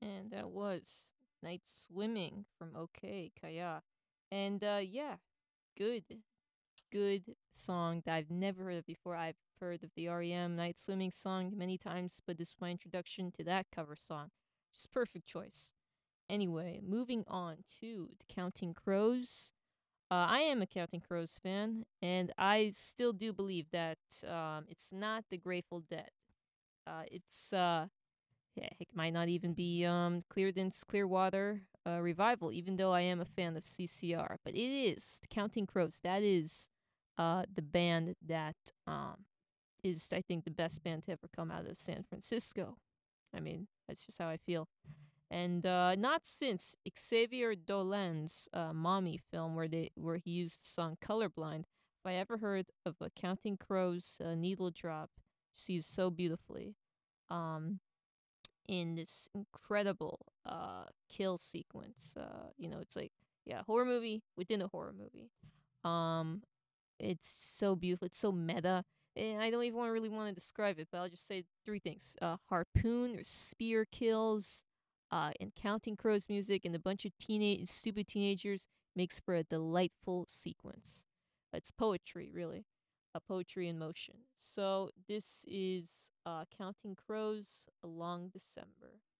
And that was Night Swimming from OK Kaya. And yeah, good, good song that I've never heard of before. I've heard of the REM Night Swimming song many times, but this is my introduction to that cover song. Just perfect choice. Anyway, moving on to the Counting Crows. I am a Counting Crows fan, and I still do believe that it's not the Grateful Dead. It's yeah, it might not even be Clearwater Revival, even though I am a fan of CCR. But it is Counting Crows. That is the band that is, I think, the best band to ever come out of San Francisco. I mean, that's just how I feel. And not since Xavier Dolan's Mommy film, where he used the song "Colorblind," have I ever heard of a Counting Crows needle drop just used so beautifully. Um, in this incredible kill sequence. It's like, yeah, horror movie within a horror movie. Um it's so beautiful. It's so meta. And I don't even really want to describe it, but I'll just say three things. Harpoon or spear kills, and Counting Crows music and a bunch of stupid teenagers makes for a delightful sequence. It's poetry, really. Poetry in motion. So this is Counting Crows, A Long December.